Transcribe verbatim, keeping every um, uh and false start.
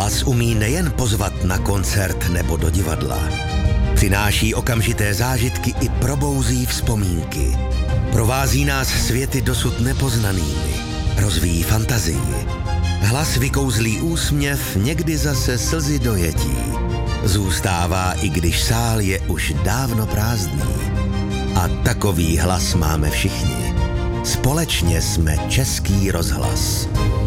Hlas umí nejen pozvat na koncert nebo do divadla. Přináší okamžité zážitky i probouzí vzpomínky. Provází nás světy dosud nepoznanými. Rozvíjí fantazii. Hlas vykouzlí úsměv, někdy zase slzy dojetí. Zůstává, i když sál je už dávno prázdný. A takový hlas máme všichni. Společně jsme Český rozhlas.